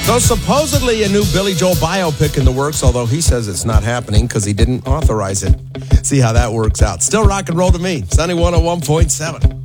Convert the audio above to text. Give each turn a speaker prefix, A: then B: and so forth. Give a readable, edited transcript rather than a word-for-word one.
A: So supposedly a new Billy Joel biopic in the works, although he says it's not happening because he didn't authorize it. See how that works out. Still rock and roll to me. Sunny 101.7.